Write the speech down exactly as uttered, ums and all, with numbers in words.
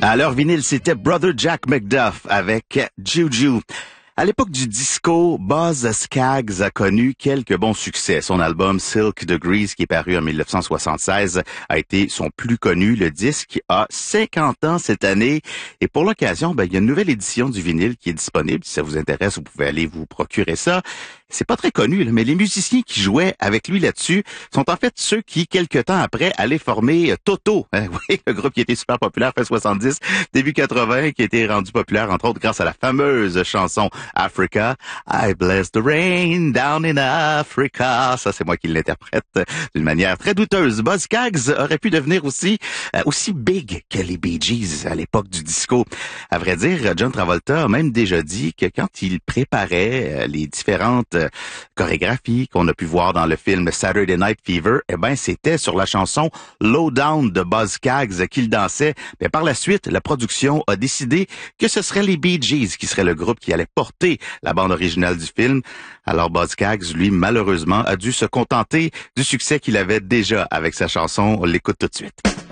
À leur vinyle, c'était Brother Jack McDuff avec Juju. À l'époque du disco, Boz Scaggs a connu quelques bons succès. Son album Silk Degrees, qui est paru en dix-neuf cent soixante-seize, a été son plus connu. Le disque a cinquante ans cette année. Et pour l'occasion, ben, il y a une nouvelle édition du vinyle qui est disponible. Si ça vous intéresse, vous pouvez aller vous procurer ça. C'est pas très connu, là, mais les musiciens qui jouaient avec lui là-dessus sont en fait ceux qui, quelques temps après, allaient former Toto. Hein, oui, le groupe qui était super populaire fin soixante-dix, début quatre-vingts, qui a été rendu populaire, entre autres, grâce à la fameuse chanson Africa. I bless the rain down in Africa. Ça, c'est moi qui l'interprète d'une manière très douteuse. Boz Scaggs aurait pu devenir aussi euh, aussi big que les Bee Gees à l'époque du disco. À vrai dire, John Travolta a même déjà dit que quand il préparait euh, les différentes euh, chorégraphies qu'on a pu voir dans le film Saturday Night Fever, eh ben, c'était sur la chanson Low Down de Boz Scaggs qu'il dansait. Mais par la suite, la production a décidé que ce serait les Bee Gees qui serait le groupe qui allait porter la bande originale du film. Alors Boz Scaggs, lui, malheureusement, a dû se contenter du succès qu'il avait déjà avec sa chanson. On l'écoute tout de suite.